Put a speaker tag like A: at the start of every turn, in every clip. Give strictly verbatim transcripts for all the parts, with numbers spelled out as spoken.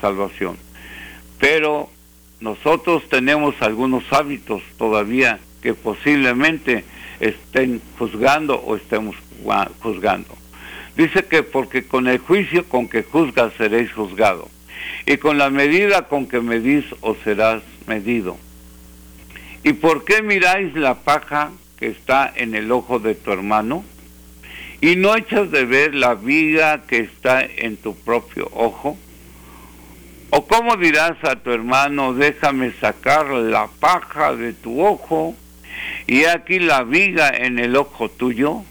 A: salvación. Pero nosotros tenemos algunos hábitos todavía que posiblemente estén juzgando o estemos juzgando. Dice que porque con el juicio con que juzgas seréis juzgado, y con la medida con que medís os serás medido. ¿Y por qué miráis la paja que está en el ojo de tu hermano, y no echas de ver la viga que está en tu propio ojo? ¿O cómo dirás a tu hermano, déjame sacar la paja de tu ojo, y aquí la viga en el ojo tuyo?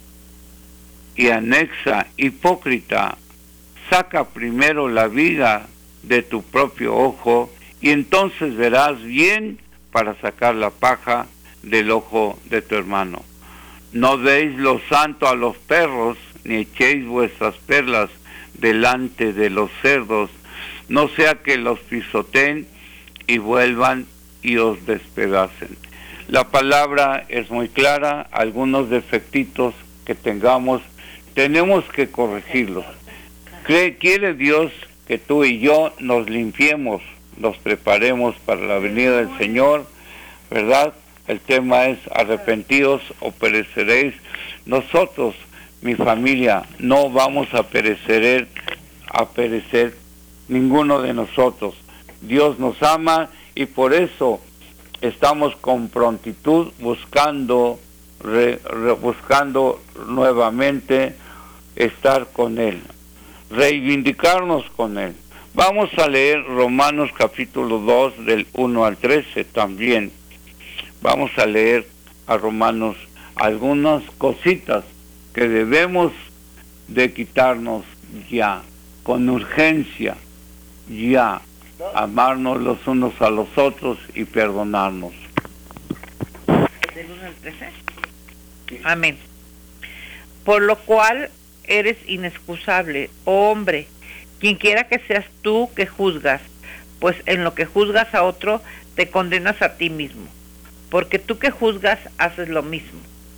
A: Y anexa, hipócrita, saca primero la viga de tu propio ojo, y entonces verás bien para sacar la paja del ojo de tu hermano. No deis lo santo a los perros, ni echéis vuestras perlas delante de los cerdos, no sea que los pisoteen y vuelvan y os despedacen. La palabra es muy clara, algunos defectitos que tengamos, tenemos que corregirlos. Quiere Dios que tú y yo nos limpiemos, nos preparemos para la venida del Señor, ¿verdad? El tema es arrepentidos o pereceréis. Nosotros, mi familia, no vamos a perecer, a perecer ninguno de nosotros. Dios nos ama y por eso estamos con prontitud buscando, re, re, buscando nuevamente estar con Él, reivindicarnos con Él. Vamos a leer Romanos capítulo dos del uno al trece también. Vamos a leer a Romanos algunas cositas que debemos de quitarnos ya, con urgencia, ya, amarnos los unos a los otros y perdonarnos.
B: ¿Del uno al trece? Amén. Por lo cual eres inexcusable, oh hombre, quien quiera que seas tú que juzgas, pues en lo que juzgas a otro, te condenas a ti mismo, porque tú que juzgas haces lo mismo.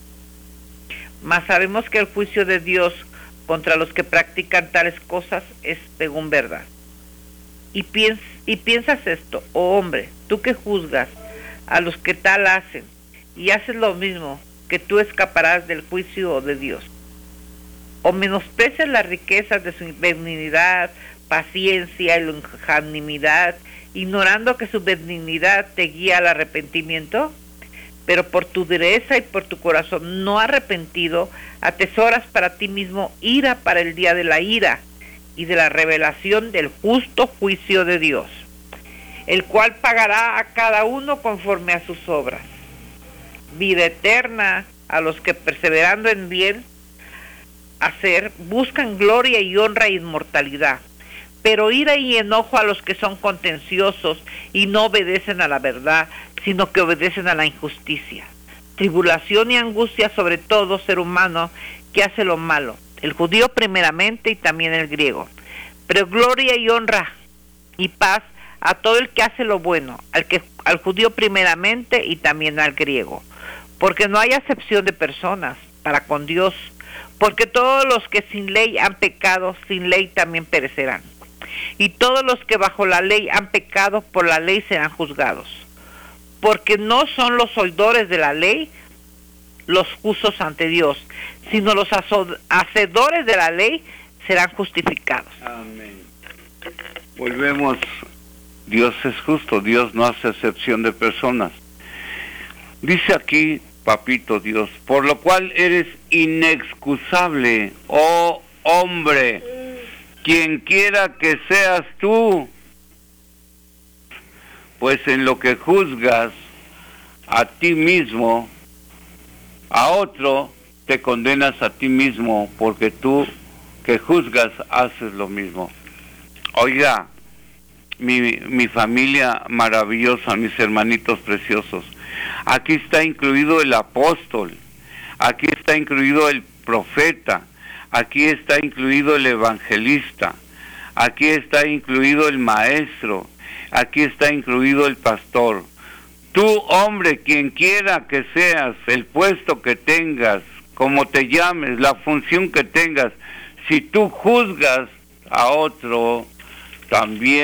B: Mas sabemos que el juicio de Dios contra los que practican tales cosas es según verdad. Y, piens y piensas esto, oh hombre, tú que juzgas a los que tal hacen, y haces lo mismo, que tú escaparás del juicio de Dios. O menosprecias las riquezas de su benignidad, paciencia y longanimidad, ignorando que su benignidad te guía al arrepentimiento. Pero por tu dureza y por tu corazón no arrepentido, atesoras para ti mismo ira para el día de la ira y de la revelación del justo juicio de Dios, el cual pagará a cada uno conforme a sus obras. Vida eterna a los que perseverando en bien hacer buscan gloria y honra e inmortalidad, pero ira y enojo a los que son contenciosos y no obedecen a la verdad, sino que obedecen a la injusticia. Tribulación y angustia sobre todo ser humano que hace lo malo, el judío primeramente y también el griego. Pero gloria y honra y paz a todo el que hace lo bueno, al, que, al judío primeramente y también al griego. Porque no hay acepción de personas para con Dios, porque todos los que sin ley han pecado, sin ley también perecerán. Y todos los que bajo la ley han pecado, por la ley serán juzgados. Porque no son los oidores de la ley los justos ante Dios, sino los hacedores de la ley serán justificados.
A: Amén. Volvemos, Dios es justo, Dios no hace excepción de personas. Dice aquí, papito Dios, por lo cual eres inexcusable, oh hombre, quien quiera que seas tú, pues en lo que juzgas a ti mismo, a otro, te condenas a ti mismo, porque tú que juzgas haces lo mismo. Oiga, mi, mi familia maravillosa, mis hermanitos preciosos, aquí está incluido el apóstol, aquí está incluido el profeta, aquí está incluido el evangelista, aquí está incluido el maestro, aquí está incluido el pastor. Tú, hombre, quien quiera que seas, el puesto que tengas, como te llames, la función que tengas, si tú juzgas a otro, también